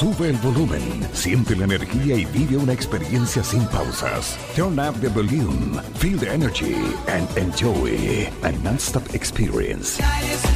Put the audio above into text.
Sube el volumen, siente la energía y vive una experiencia sin pausas. Turn up the volume, feel the energy and enjoy a non-stop experience.